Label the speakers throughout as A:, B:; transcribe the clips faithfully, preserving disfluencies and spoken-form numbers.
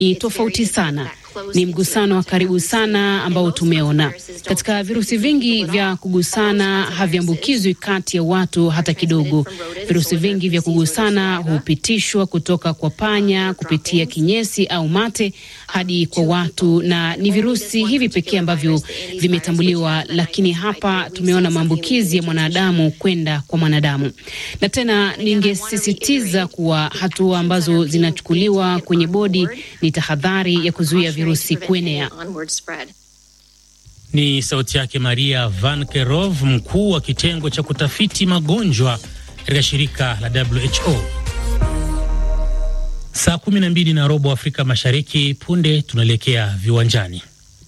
A: ni tofauti sana. Ni mgusano wa karibu sana ambao tumeona. Katika virusi vingi vya kugusana haviambukizwi kati ya watu hata kidogo. Virusi vingi vya kugusana hupitishwa kutoka kwa panya kupitia kinyesi au mate hadi kwa watu, na ni virusi hivi pekee ambavyo vimetambuliwa, lakini hapa tumeona maambukizi ya mwanadamu kwenda kwa mwanadamu. Na tena ningesisitiza kuwa hatua ambazo zinachukuliwa kwenye bodi ni tahadhari ya kuzuia virusi kuenea.
B: Ni sauti yake Maria Van Kerov, mkuu wa kitengo cha kutafiti magonjwa katika shirika la W H O. Saa kumi na mbili na robo Afrika Mashariki. Punde tunaelekea viwanjani.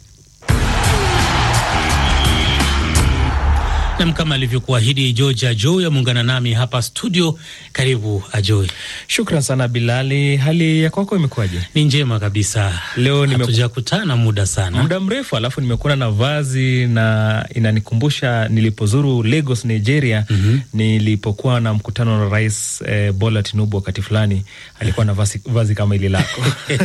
B: Na kama alivyokuahidi George Ajoy ameungana nami hapa studio. Karibu Ajoy.
C: Shukran sana Bilali. Hali ya kwako imekuwaje?
B: Ni njema kabisa.
C: Leo
B: hatujakutana muda sana.
C: Muda mrefu, alafu nimekuwa na vazi na inanikumbusha nilipozuru Lagos, Nigeria. Mm-hmm. Nilipokuwa na mkutano na Rais eh, Bola Tinubu wakati fulani alikuwa na vazi, vazi kama ile lako.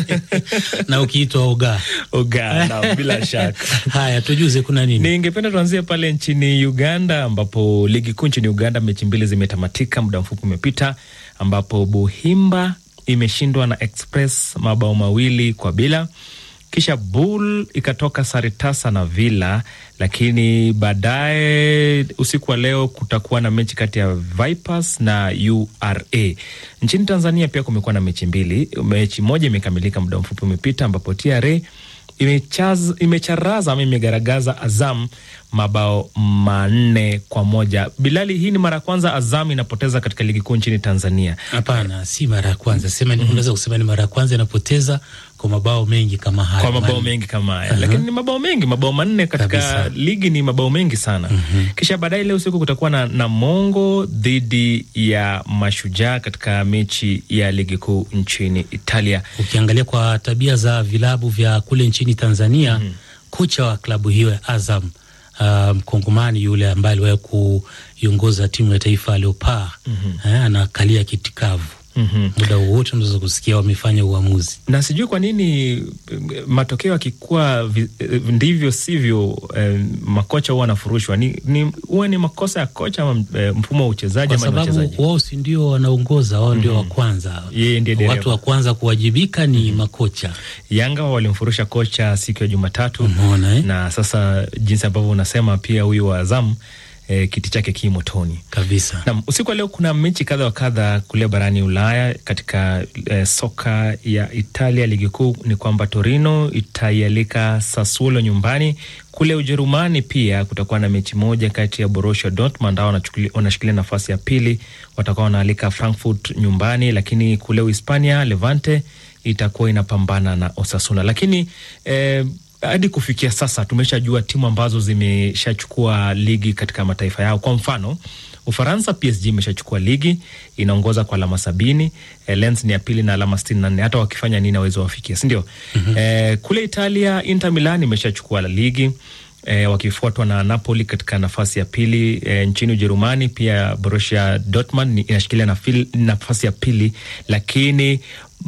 B: Na ukiitwa Oga.
C: Oga, na bila shaka.
B: Haya, tujuze kuna nini?
C: Ningependa tuanzie pale nchini Uganda, ambapo ligi kuu nchini Uganda mechi mbili zimetamatika muda mfupi umepita, ambapo Buhimba imeshindwa na Express mabao mawili kwa bila. Kisha Bull ikatoka sare tasa na Villa, lakini baadaye usiku wa leo kutakuwa na mechi kati ya Vipers na U R A. Nchini Tanzania pia kumekuwa na mechi mbili. Mechi moja imekamilika muda mfupi umepita, ambapo T R A imechaz, imecharaza ama imegaragaza Azam mabao manne kwa moja. Bilali, hii ni mara ya kwanza Azam inapoteza katika ligi kuu nchini Tanzania?
B: Hapana, si mara ya kwanza. Sema ni unaweza kusema ni mara ya kwanza inapoteza kwa mabao mengi kama haya.
C: Kwa mabao mengi kama haya. Uh-huh. Lakini ni mabao mengi, mabao manne katika kabisa. Ligi ni mabao mengi sana. Uh-huh. Kisha baadaye leo usiku kutakuwa na Namongo dhidi ya Mashujaa katika mechi ya ligi kuu nchini Italia.
B: Ukiangalia kwa tabia za vilabu vya kule nchini Tanzania, uh-huh. kocha wa klabu hiyo ya Azam Mkongomani um, yule ambaye aliwahi kuiongoza timu ya taifa Leopard, mm-hmm. eh, anakalia kitikavu. Mm-hmm. Muda wote unaweza kusikia wamefanya uamuzi.
C: Na sijui kwa nini matokeo yakikuwa ndivyo sivyo, eh, makocha huwa wanafurushwa. Ni ni huwa ni makosa ya kocha ama eh, mfumo wa uchezaji ama
B: wachezaji? Kwa sababu wao si ndio wanaongoza, wao ndio mm-hmm. wa kwanza. Yeye ndiye watu wa kwanza kuwajibika ni mm-hmm. makocha.
C: Yanga walimfurusha kocha siku ya Jumatatu.
B: Umeona eh?
C: Na sasa jinsi ambavyo unasema pia huyu wa Azam E, kiti chake kimo toni
B: kabisa.
C: Na usiku wa leo kuna mechi kadha wa kadha kule barani Ulaya katika e, soka ya Italia ligi kuu ni kwamba Torino itaialika Sassuolo nyumbani. Kule Ujerumani pia kutakuwa na mechi moja kati ya Borussia Dortmund ambao wanashikilia nafasi ya pili, watakuwa wanaalika Frankfurt nyumbani. Lakini kule Uhispania Levante itakuwa inapambana na Osasuna. Lakini e, hadi kufikia sasa tumeshajua timu ambazo zimeshachukua ligi katika mataifa yao. Kwa mfano, Ufaransa P S G imeshachukua ligi, inaongoza kwa alama sabini. Eh, Lens ni ya pili na alama sitini na nne. Hata wakifanya nini hawezi wafikia, si ndio? Mm-hmm. Eh, kule Italia Inter Milan imeshachukua la ligi, eh, wakifuatwa na Napoli katika nafasi ya pili. Eh, nchini Ujerumani pia Borussia Dortmund inashikilia na nafasi ya pili, lakini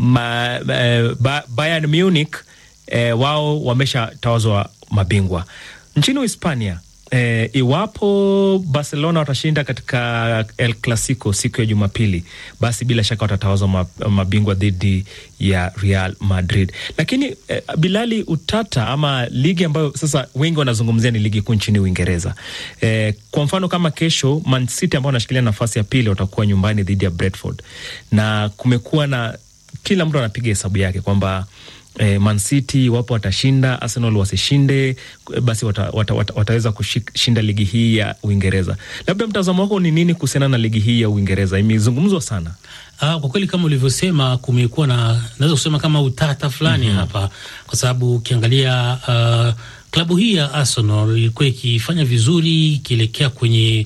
C: ma, eh, ba, Bayern Munich E, wao wamesha tawazwa mabingwa. Nchini Hispania, e, iwapo Barcelona watashinda katika El Clasico siku ya Jumapili, basi bila shaka watatawazwa mabingwa dhidi ya Real Madrid. Lakini e, Bilali, utata ama ligi ambayo sasa wengi wanazungumzia ni ligi kuu nchini Uingereza. E, kwa mfano kama kesho Man City ambao wanashikilia nafasi ya pili watakuwa nyumbani dhidi ya Brentford. Na kumekuwa na kila mtu anapiga hesabu yake kwamba Eh, Man City wapo watashinda, Arsenal wasishinde, basi wata, wata, wata, wataweza kushinda ligi hii ya Uingereza. Labda mtazamo wako ni nini kuhusiana na ligi hii ya Uingereza? Imezungumzwa sana.
B: Ah, kwa kweli kama ulivyosema, kumekuwa na naweza kusema kama utata fulani mm-hmm. hapa, kwa sababu ukiangalia uh, klabu hii ya Arsenal ilikuwa ikifanya vizuri ikielekea kwenye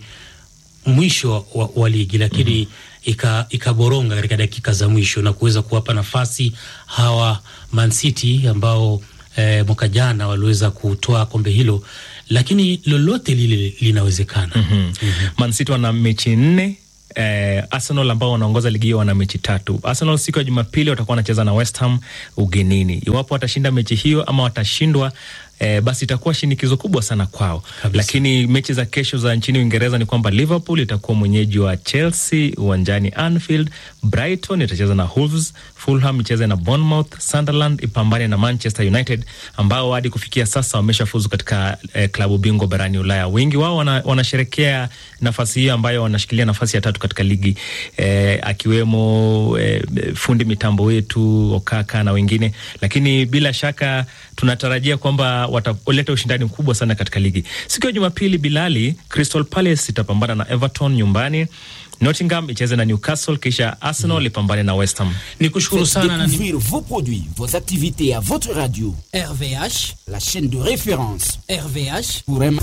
B: mwisho wa, wa ligi, lakini mm-hmm. ika ikaboronga katika dakika za mwisho na kuweza kuwapa nafasi hawa Man City ambao eh, mwaka jana waliweza kutoa kombe hilo, lakini lolote lile linawezekana.
C: Mm-hmm. Mm-hmm. Man City wana mechi nne eh, Arsenal ambao wanaongoza ligi hiyo wana mechi tatu. Arsenal siku ya Jumapili watakuwa wanacheza na West Ham ugenini. Iwapo watashinda mechi hiyo ama watashindwa, Eh, basi itakuwa shinikizo kubwa sana kwao. Kabisa. Lakini mechi za kesho za nchini Uingereza ni kwamba Liverpool itakuwa mwenyeji wa Chelsea uwanjani Anfield, Brighton itacheza na Wolves, Fulham icheze na Bournemouth, Sunderland ipambane na Manchester United ambao hadi kufikia sasa wameshafuzu katika eh, klabu bingwa barani Ulaya. Wengi wao wana, wanasherekea nafasi hiyo ambayo wanashikilia nafasi ya tatu katika ligi, eh, akiwemo eh, fundi mitambo wetu Okaka na wengine, lakini bila shaka tunatarajia kwamba wataleta ushindani mkubwa sana katika ligi. Siku ya Jumapili, Bilali, Crystal Palace itapambana na Everton nyumbani, Nottingham icheze na Newcastle, kisha Arsenal mm. ipambane na West Ham.
D: Nikushukuru sana na découvrir vos produits, vos activités à votre radio. R V H, la chaîne de référence. R V H pour